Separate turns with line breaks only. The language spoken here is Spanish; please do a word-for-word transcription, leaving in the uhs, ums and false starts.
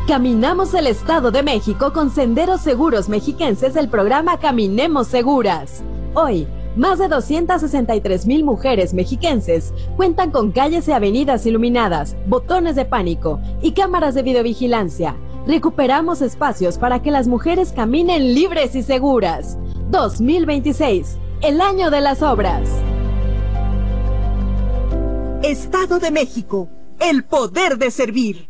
Caminamos el Estado de México con senderos seguros mexiquenses del programa Caminemos Seguras. Hoy, más de doscientas sesenta y tres mil mujeres mexiquenses cuentan con calles y avenidas iluminadas, botones de pánico y cámaras de videovigilancia. Recuperamos espacios para que las mujeres caminen libres y seguras. dos mil veintiséis, el año de las obras.
Estado de México, el poder de servir.